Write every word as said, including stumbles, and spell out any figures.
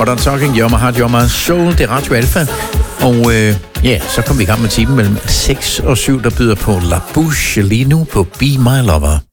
Modern Talking, Your My Heart, Your My Soul, det er Radio Alpha. Og øh, ja, så kom vi i gang med timen mellem seks og syv, der byder på La Bouche lige nu på Be My Lover.